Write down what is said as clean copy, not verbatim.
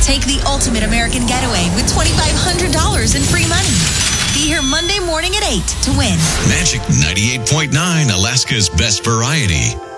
Take the ultimate American getaway with $2,500 in free money. Be here Monday morning at 8 to win. Magic 98.9, Alaska's best variety.